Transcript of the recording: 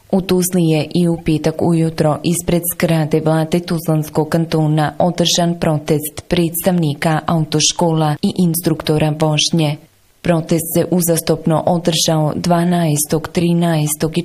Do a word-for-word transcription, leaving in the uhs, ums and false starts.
U Tuzli je i u petak ujutro ispred zgrade vlade Tuzlanskog kantona održan protest predstavnika autoškola i instruktora vožnje. Protest se uzastopno održao dvanaestog, trinaestog i